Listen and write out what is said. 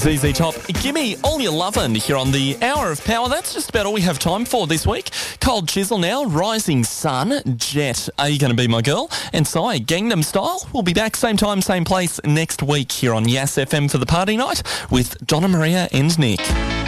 ZZ Top, gimme all your lovin' here on the Hour of Power. That's just about all we have time for this week. Cold Chisel now, Rising Sun, Jet, Are You Gonna Be My Girl? And Psy, Gangnam Style. We'll be back same time, same place next week here on Yas FM for the party night with Donna Maria and Nick.